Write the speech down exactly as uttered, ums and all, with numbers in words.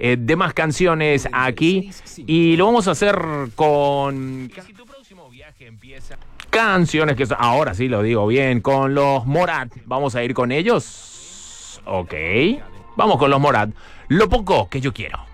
eh, demás canciones aquí. Y lo vamos a hacer con... Casi tu próximo viaje empieza... Canciones que son... Ahora sí lo digo bien. Con los Morat. ¿Vamos a ir con ellos? Ok. Vamos con los Morat. Lo poco que yo quiero.